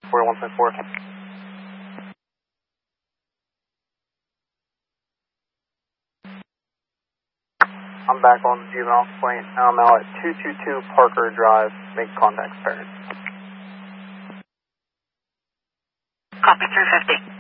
1.4. I'm back on the juvenile complaint. I'm now at 222 Parker Drive. Make contact, parent. Copy 350.